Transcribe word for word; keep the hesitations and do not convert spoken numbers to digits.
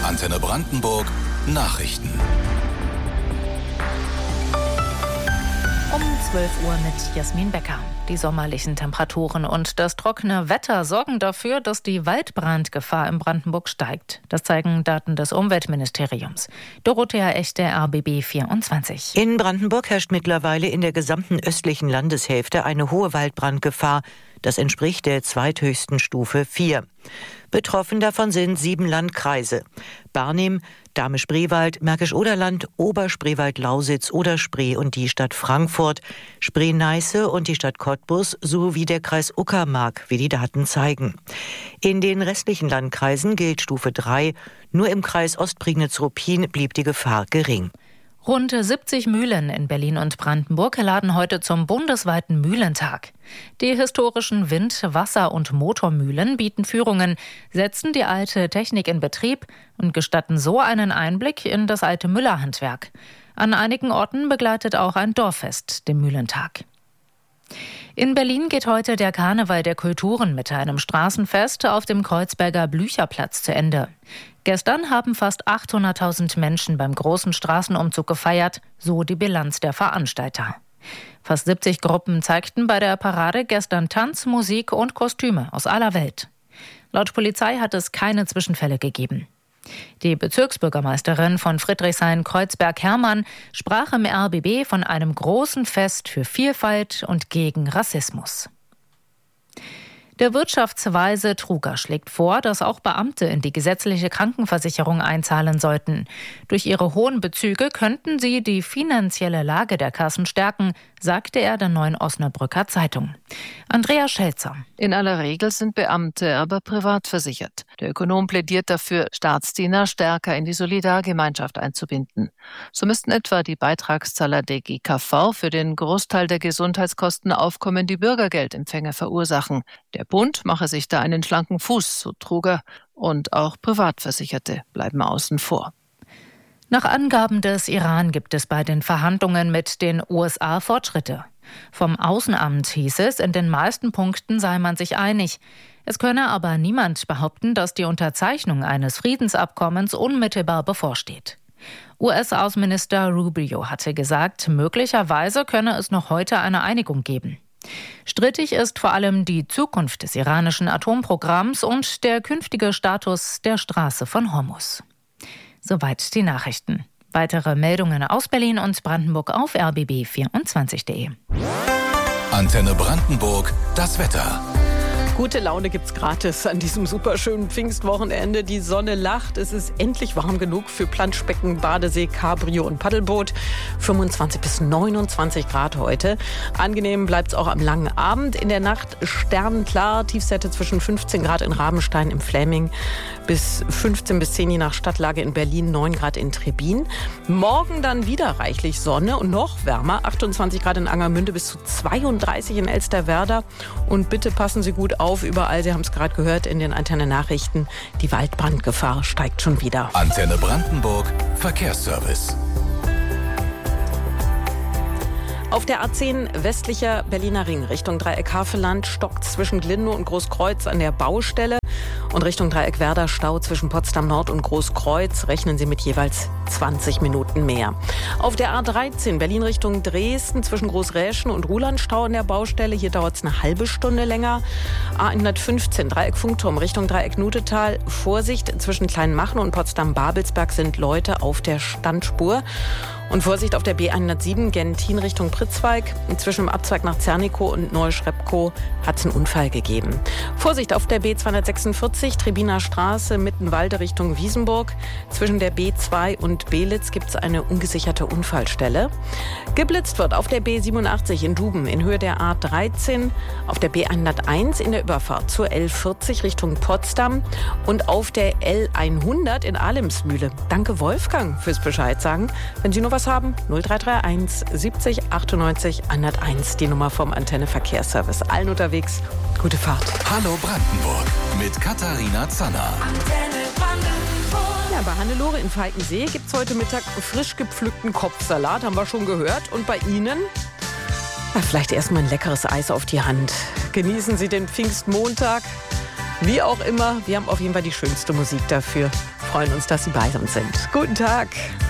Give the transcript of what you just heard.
Antenne Brandenburg Nachrichten. Um zwölf Uhr mit Jasmin Becker. Die sommerlichen Temperaturen und das trockene Wetter sorgen dafür, dass die Waldbrandgefahr in Brandenburg steigt. Das zeigen Daten des Umweltministeriums. Dorothea Echte, R B B vierundzwanzig. In Brandenburg herrscht mittlerweile in der gesamten östlichen Landeshälfte eine hohe Waldbrandgefahr. Das entspricht der zweithöchsten Stufe vier. Betroffen davon sind sieben Landkreise: Barnim, Dahme-Spreewald, Märkisch-Oderland, Oberspreewald-Lausitz, Oder-Spree und die Stadt Frankfurt, Spree-Neiße und die Stadt Cottbus sowie der Kreis Uckermark, wie die Daten zeigen. In den restlichen Landkreisen gilt Stufe drei. Nur im Kreis Ostprignitz-Ruppin blieb die Gefahr gering. Rund siebzig Mühlen in Berlin und Brandenburg laden heute zum bundesweiten Mühlentag. Die historischen Wind-, Wasser- und Motormühlen bieten Führungen, setzen die alte Technik in Betrieb und gestatten so einen Einblick in das alte Müllerhandwerk. An einigen Orten begleitet auch ein Dorffest den Mühlentag. In Berlin geht heute der Karneval der Kulturen mit einem Straßenfest auf dem Kreuzberger Blücherplatz zu Ende. Gestern haben fast achthunderttausend Menschen beim großen Straßenumzug gefeiert, so die Bilanz der Veranstalter. Fast siebzig Gruppen zeigten bei der Parade gestern Tanz, Musik und Kostüme aus aller Welt. Laut Polizei hat es keine Zwischenfälle gegeben. Die Bezirksbürgermeisterin von Friedrichshain-Kreuzberg Hermann sprach im R B B von einem großen Fest für Vielfalt und gegen Rassismus. Der Wirtschaftsweise Truger schlägt vor, dass auch Beamte in die gesetzliche Krankenversicherung einzahlen sollten. Durch ihre hohen Bezüge könnten sie die finanzielle Lage der Kassen stärken, sagte er der Neuen Osnabrücker Zeitung. Andrea Schelzer. In aller Regel sind Beamte aber privat versichert. Der Ökonom plädiert dafür, Staatsdiener stärker in die Solidargemeinschaft einzubinden. So müssten etwa die Beitragszahler der G K V für den Großteil der Gesundheitskosten aufkommende Bürgergeldempfänger verursachen. Der Bund mache sich da einen schlanken Fuß, so Truger, und auch Privatversicherte bleiben außen vor. Nach Angaben des Iran gibt es bei den Verhandlungen mit den U S A Fortschritte. Vom Außenamt hieß es, in den meisten Punkten sei man sich einig. Es könne aber niemand behaupten, dass die Unterzeichnung eines Friedensabkommens unmittelbar bevorsteht. U S-Außenminister Rubio hatte gesagt, möglicherweise könne es noch heute eine Einigung geben. Strittig ist vor allem die Zukunft des iranischen Atomprogramms und der künftige Status der Straße von Hormuz. Soweit die Nachrichten. Weitere Meldungen aus Berlin und Brandenburg auf R B B vierundzwanzig punkt de. Antenne Brandenburg, das Wetter. Gute Laune gibt's gratis an diesem superschönen Pfingstwochenende. Die Sonne lacht. Es ist endlich warm genug für Planschbecken, Badesee, Cabrio und Paddelboot. fünfundzwanzig bis neunundzwanzig Grad heute. Angenehm bleibt's auch am langen Abend. In der Nacht sternklar. Tiefstwerte zwischen fünfzehn Grad in Rabenstein im Fläming bis fünfzehn bis zehn je nach Stadtlage in Berlin, neun Grad in Trebin. Morgen dann wieder reichlich Sonne und noch wärmer. achtundzwanzig Grad in Angermünde bis zu zweiunddreißig in Elsterwerda. Und bitte passen Sie gut auf. Überall, Sie haben es gerade gehört in den Antenne-Nachrichten, die Waldbrandgefahr steigt schon wieder. Antenne Brandenburg, Verkehrsservice. Auf der A zehn westlicher Berliner Ring Richtung Dreieck-Havelland stockt zwischen Glindow und Großkreuz an der Baustelle. Und Richtung Dreieck-Werder Stau zwischen Potsdam Nord und Großkreuz rechnen Sie mit jeweils zwanzig Minuten mehr. Auf der A dreizehn Berlin Richtung Dresden zwischen Großräschen und Ruhland Stau an der Baustelle. Hier dauert es eine halbe Stunde länger. A hundertfünfzehn Dreieck Funkturm Richtung Dreieck Nutetal. Vorsicht, zwischen Kleinmachnow und Potsdam-Babelsberg sind Leute auf der Standspur. Und Vorsicht auf der B hundertsieben Gentin Richtung Pritzwalk. Zwischen dem Abzweig nach Zernikow und Neuschrepkow hat es einen Unfall gegeben. Vorsicht auf der B zweihundertsechsundvierzig Trebiner Straße Mittenwalde Richtung Wiesenburg. Zwischen der B zwei und Belitz gibt es eine ungesicherte Unfallstelle. Geblitzt wird auf der B siebenundachtzig in Duben in Höhe der A dreizehn. Auf der B hunderteins in der Überfahrt zur L vierzig Richtung Potsdam. Und auf der L hundert in Alemsmühle. Danke Wolfgang fürs Bescheid sagen. Wenn Sie noch was haben, null drei drei eins siebzig achtundneunzig hunderteins, die Nummer vom Antenne Verkehrsservice. Allen unterwegs, gute Fahrt. Hallo Brandenburg mit Katharina Zanner. Antenne Brandenburg. Ja, bei Hannelore in Falkensee gibt es heute Mittag frisch gepflückten Kopfsalat, haben wir schon gehört. Und bei Ihnen? Ja, vielleicht erstmal ein leckeres Eis auf die Hand. Genießen Sie den Pfingstmontag. Wie auch immer, wir haben auf jeden Fall die schönste Musik dafür. freuen uns, dass Sie bei uns sind. Guten Tag.